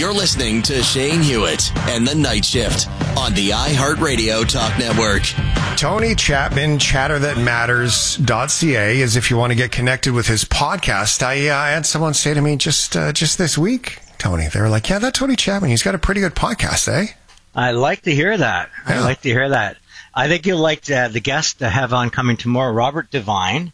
You're listening to Shane Hewitt and The Night Shift on the iHeartRadio Talk Network. Tony Chapman, chatterthatmatters.ca is if you want to get connected with his podcast. I had someone say to me just this week, Tony, they were like, yeah, that Tony Chapman, he's got a pretty good podcast, eh? I like to hear that. Yeah. I think you'll like the guest to have on coming tomorrow, Robin Devine.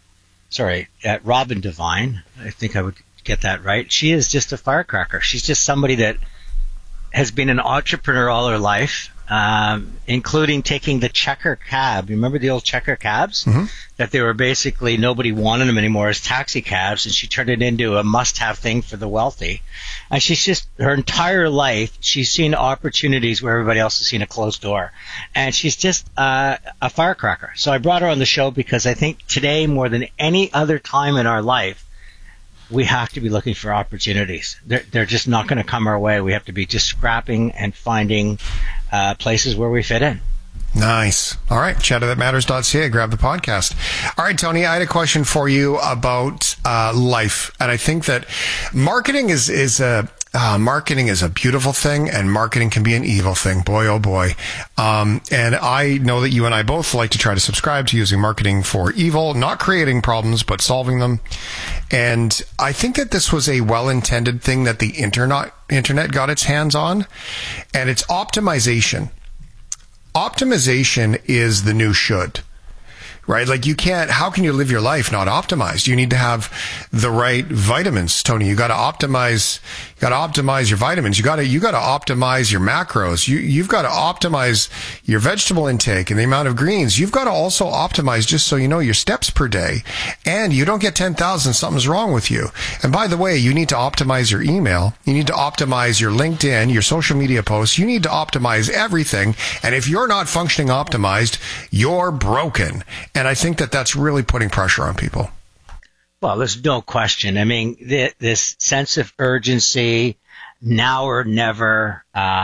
I think I would get that right. She is just a firecracker. She's just somebody that has been an entrepreneur all her life, including taking the checker cab. You remember the old checker cabs? Mm-hmm. That they were basically, nobody wanted them anymore as taxi cabs, and she turned it into a must-have thing for the wealthy. And she's just, her entire life, she's seen opportunities where everybody else has seen a closed door. And she's just a firecracker. So I brought her on the show because I think today, more than any other time in our life, we have to be looking for opportunities. They're just not going to come our way. We have to be just scrapping and finding places where we fit in. Nice. All right. Chatterthatmatters.ca. Grab the podcast. All right, Tony, I had a question for you about life. And I think that marketing is a beautiful thing, and marketing can be an evil thing. Boy, oh boy. And I know that you and I both like to try to subscribe to using marketing for evil, not creating problems, but solving them. And I think that this was a well-intended thing that the internet got its hands on, and it's optimization. Optimization is the new should. Right? Like how can you live your life not optimized? You need to have the right vitamins, Tony. You got to optimize your vitamins. You got to optimize your macros. You've got to optimize your vegetable intake and the amount of greens. You've got to also optimize, just so you know, your steps per day. And you don't get 10,000, something's wrong with you. And by the way, you need to optimize your email. You need to optimize your LinkedIn, your social media posts. You need to optimize everything. And if you're not functioning optimized, you're broken. And I think that that's really putting pressure on people. Well, there's no question. I mean, this sense of urgency, now or never.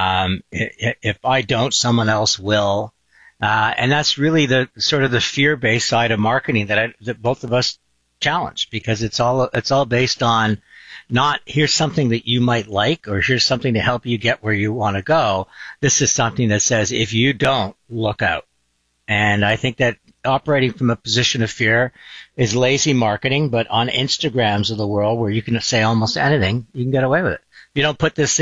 If I don't, someone else will. And that's really the sort of the fear-based side of marketing that both of us challenge, because it's all based on not here's something that you might like, or here's something to help you get where you want to go. This is something that says, if you don't, look out. And I think that operating from a position of fear is lazy marketing, but on Instagrams of the world where you can say almost anything, you can get away with it. If you don't put this